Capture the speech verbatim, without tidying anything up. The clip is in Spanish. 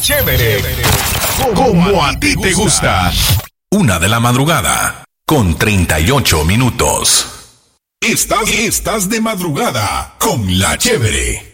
Chévere, como a ti te gusta. Una de la madrugada, con treinta y ocho minutos. Estás, estás de madrugada con La Chévere.